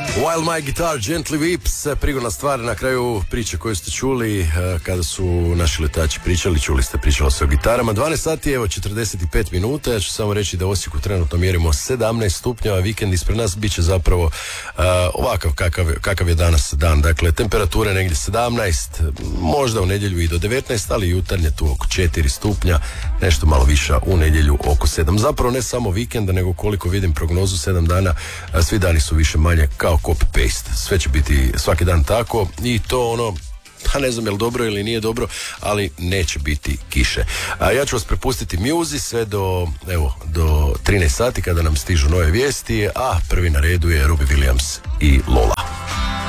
While My Guitar Gently Weeps, prigodna stvar na kraju priče koju ste čuli kada su naši letači čuli ste, pričalo se o gitarama. 12 sati, evo 45 minuta, ja ću samo reći da u Osijeku trenutno mjerimo 17 stupnjeva, vikend ispred nas bit će zapravo ovakav kakav je danas dan, dakle temperature negdje 17, možda u nedjelju i do 19, ali jutarnje tu oko 4 stupnja, nešto malo više u nedjelju oko 7, zapravo ne samo vikenda, nego koliko vidim prognozu 7 dana, svi dani su više manje kao copy-paste. Sve će biti svaki dan tako i to ono, ne znam je li dobro ili nije dobro, ali neće biti kiše. Ja ću vas prepustiti Muzi sve do 13 sati kada nam stižu nove vijesti, a prvi na redu je Robbie Williams i Lola.